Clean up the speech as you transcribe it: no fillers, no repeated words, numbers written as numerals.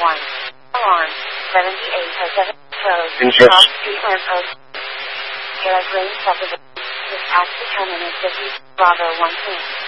1. Alarm. 7807 code. Interest. Cross Street lamppost. Garage Lane subdivision. Dispatch determinant 50. Bravo 1 2.